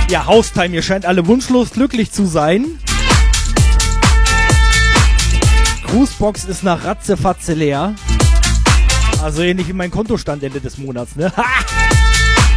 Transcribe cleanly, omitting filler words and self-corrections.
Ja, Haustime, ihr scheint alle wunschlos glücklich zu sein. Grußbox ist nach Ratzefatze leer. Also ähnlich wie mein Kontostand Ende des Monats, ne? Ha!